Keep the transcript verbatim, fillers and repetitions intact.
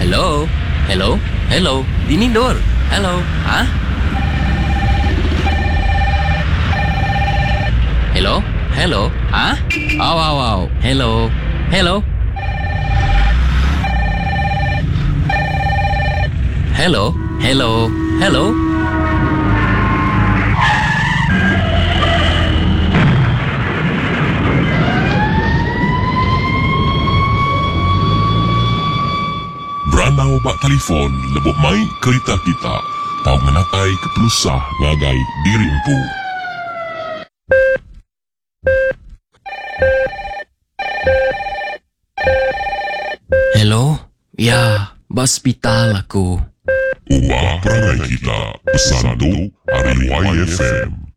Hello? Hello? Hello? Dinindor? Hello? Ha? Hello? Hello? Ha? Aw, aw, aw. Hello? Hello? Hello? Hello? Hello? Beranau bak telefon lebok mai kereta kita. Tau menakai kepelusah ngagai diri empu. Hello? Ya, hospital aku. Ubah perangai kita. Pesan tu hari Y F M.